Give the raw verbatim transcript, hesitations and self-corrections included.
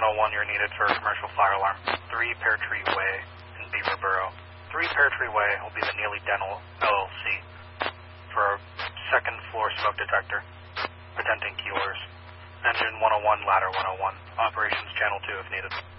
one oh one, you're needed for a commercial fire alarm. three Pear Tree Way in Beaverboro. three Pear Tree Way will be the Neely Dental L L C for a second floor smoke detector. Attempting key orders. Engine one oh one, ladder one oh one. Operations channel two if needed.